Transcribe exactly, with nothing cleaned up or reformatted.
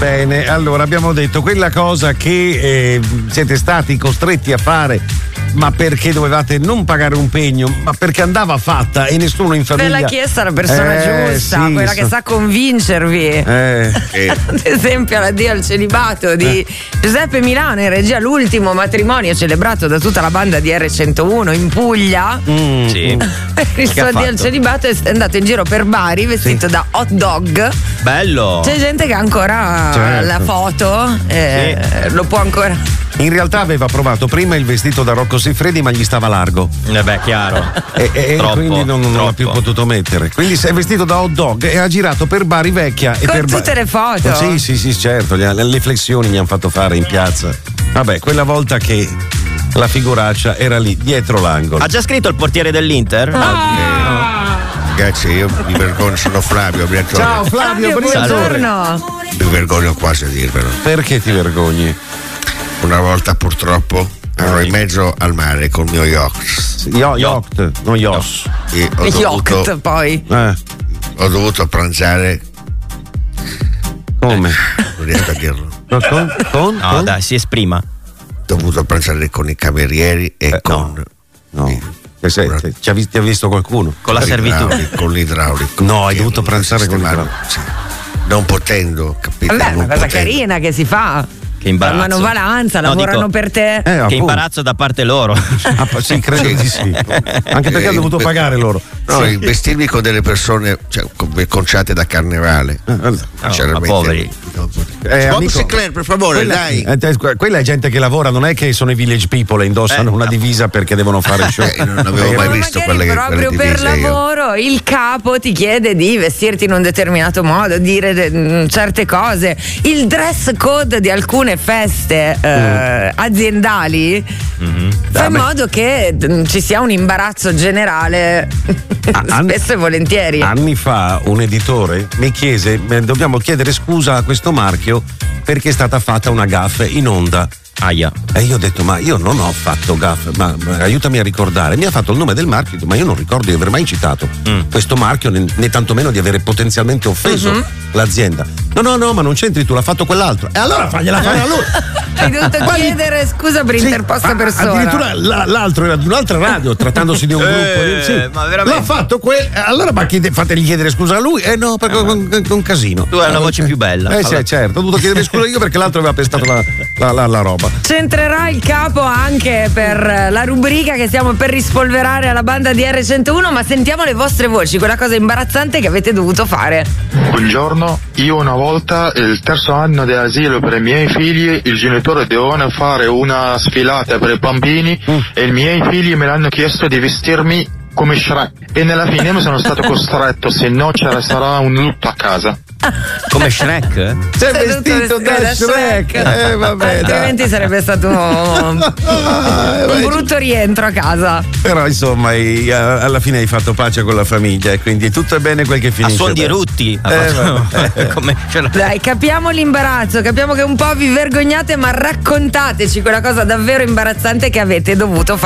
Bene, allora abbiamo detto quella cosa che eh, siete stati costretti a fare, ma perché dovevate non pagare un pegno, ma perché andava fatta e nessuno in famiglia. Ve l'ha chiesta la persona eh, giusta, sì, quella so... che sa convincervi. Eh, eh. Ad esempio l'addio al celibato di eh. Giuseppe Milano in regia, l'ultimo matrimonio celebrato da tutta la banda di R centouno in Puglia. Mm, sì. Per il suo addio al celibato è andato in giro per Bari vestito sì. da hot dog. Bello. C'è gente che ha ancora certo. la foto, eh, sì. lo può ancora. In realtà aveva provato prima il vestito da Rocco Siffredi, ma gli stava largo. Eh beh, chiaro. E, e troppo, quindi non, non l'ha più potuto mettere. Quindi si è vestito da hot dog e ha girato per Bari Vecchia. E con per tutte ba- le foto. Sì, sì, sì, certo. Le, le flessioni gli hanno fatto fare in piazza. Vabbè, quella volta che la figuraccia era lì, dietro l'angolo. Ha già scritto il portiere dell'Inter? Ah. Ragazzi, io mi vergogno, sono Flavio Briatore. Ciao Flavio, buongiorno. Mi vergogno quasi a dirvelo. Perché ti vergogni? Una volta purtroppo ero in mezzo al mare col mio yacht. Yo- yacht, non yos. E ho dovuto, yacht poi. Eh. Ho dovuto pranzare. Come? Non riesco a dirlo. Con? con? No, con? dai, si esprima. Ho dovuto pranzare con i camerieri e eh, con. No. no. Sei, ci ha visto, visto qualcuno? Con la servitù. Con l'idraulico. No, hai dovuto pranzare con l'idraulico. Sì. Non potendo, capito? Vabbè, è una cosa potendo. carina che si fa. Che imbarazzo. La manovalanza, no, lavorano dico, per te. Eh, che appunto. imbarazzo da parte loro. Ah, sì, credo di sì. Anche perché eh, ha dovuto pagare loro. No, sì. vestirmi con delle persone, cioè, conciate da carnevale. Eh, no, no, poveri. Eh, Bob Sinclair, per favore, quella, dai. Eh, quella è gente che lavora, non è che sono i village people e indossano eh, una divisa perché devono fare il show. Eh, non avevo mai visto quelle che proprio quelle per lavoro io. Il capo ti chiede di vestirti in un determinato modo, dire de- certe cose. Il dress code di alcune feste eh, mm. aziendali mm-hmm. fa in modo che mh, ci sia un imbarazzo generale ah, spesso an- e volentieri. Anni fa un editore mi chiese: dobbiamo chiedere scusa a questo marchio perché è stata fatta una gaffe in onda. Aia. E io ho detto: ma io non ho fatto gaffe, ma, ma aiutami a ricordare. Mi ha fatto il nome del marchio, ma io non ricordo di aver mai citato mm. questo marchio, né, né tantomeno di avere potenzialmente offeso mm-hmm. l'azienda. No, no, no, ma non c'entri tu, l'ha fatto quell'altro. E allora fagliela fare a lui. Hai dovuto ma chiedere scusa per sì, interposta persona. Addirittura l- l'altro era di un'altra radio, trattandosi di un gruppo. Eh, sì. ma veramente. L'ha fatto quel. Allora, ma chiede, fategli chiedere scusa a lui? Eh no, perché eh, con, con, con casino. Tu hai una voce più bella. Eh sì, certo, ho dovuto chiedere scusa io perché l'altro aveva pestato la, la, la, la roba. C'entrerà il capo anche per la rubrica che stiamo per rispolverare alla banda di R centouno, ma sentiamo le vostre voci, quella cosa imbarazzante che avete dovuto fare. Buongiorno, io una volta, il terzo anno di asilo per i miei figli, il genitore doveva fare una sfilata per i bambini mm. e i miei figli me l'hanno chiesto di vestirmi come Shrek e nella fine mi sono stato costretto, se no c'era sarà un lutto a casa. Come Shrek? Sei vestito da, da Shrek, Shrek. Eh, vabbè, altrimenti sarebbe stato un, un brutto rientro a casa. Però insomma alla fine hai fatto pace con la famiglia e quindi tutto è bene quel che finisce. A suon di rutti eh, come, dai, capiamo l'imbarazzo, capiamo che un po' vi vergognate, ma raccontateci quella cosa davvero imbarazzante che avete dovuto fare.